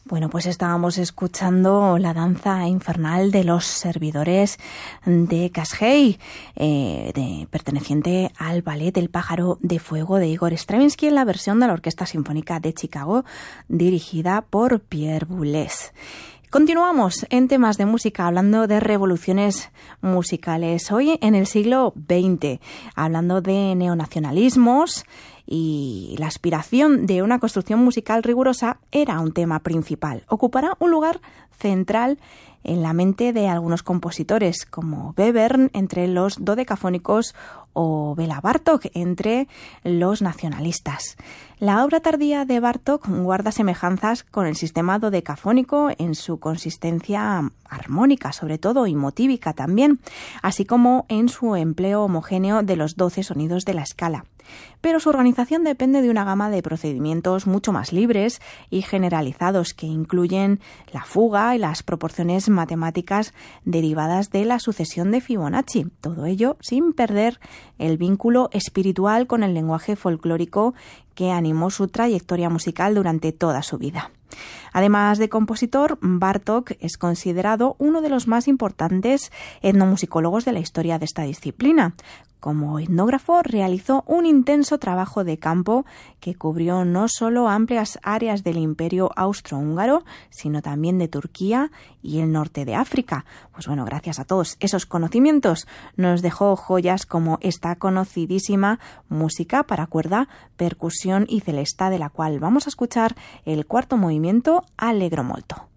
Bueno, pues estábamos escuchando la danza infernal de los servidores de Casgei, perteneciente al ballet El pájaro de fuego de Igor Stravinsky en la versión de la Orquesta Sinfónica de Chicago, dirigida por Pierre Boulez. Continuamos en temas de música, hablando de revoluciones musicales. Hoy en el siglo XX, hablando de neonacionalismos, y la aspiración de una construcción musical rigurosa era un tema principal. Ocupará un lugar central en la mente de algunos compositores, como Webern entre los dodecafónicos o Béla Bartók entre los nacionalistas. La obra tardía de Bartók guarda semejanzas con el sistema dodecafónico en su consistencia armónica, sobre todo, y motívica también, así como en su empleo homogéneo de los 12 sonidos de la escala. Pero su organización depende de una gama de procedimientos mucho más libres y generalizados que incluyen la fuga y las proporciones matemáticas derivadas de la sucesión de Fibonacci. Todo ello sin perder el vínculo espiritual con el lenguaje folclórico que animó su trayectoria musical durante toda su vida. Además de compositor, Bartók es considerado uno de los más importantes etnomusicólogos de la historia de esta disciplina. Como etnógrafo realizó un intenso trabajo de campo que cubrió no solo amplias áreas del Imperio austrohúngaro, sino también de Turquía y el norte de África. Pues bueno, gracias a todos esos conocimientos nos dejó joyas como esta conocidísima música para cuerda, percusión y celesta, de la cual vamos a escuchar el cuarto movimiento, Allegro molto.